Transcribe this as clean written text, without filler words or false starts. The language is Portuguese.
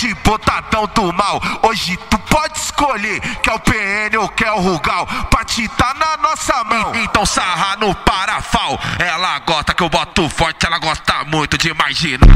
de botadão do mal. Hoje tu pode escolher, quer o PN ou quer o Rugal, pra te tá na nossa mão. Então sarra no parafal. Ela gosta que eu boto forte, ela gosta muito de imaginar.